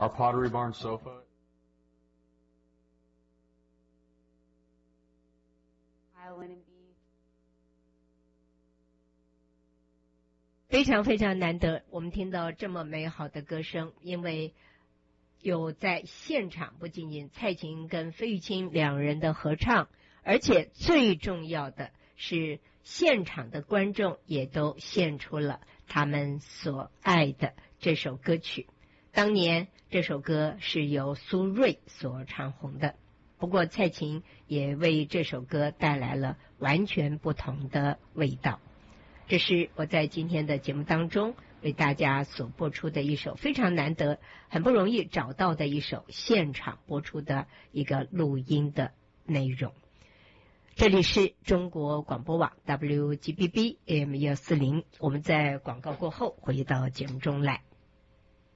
our Pottery Barn sofa. Violin and B. 非常非常难得，我们听到这么美好的歌声，因为有在现场不仅仅蔡琴跟费玉清两人的合唱，而且最重要的是现场的观众也都献出了他们所爱的这首歌曲。当年这首歌是由苏芮所唱红的，不过蔡琴也为这首歌带来了完全不同的味道。这是我在今天的节目当中为大家所播出的一首非常难得、很不容易找到的一首现场播出的一个录音的内容。这里是中国广播网 WGBB AM 140，我们在广告过后回到节目中来。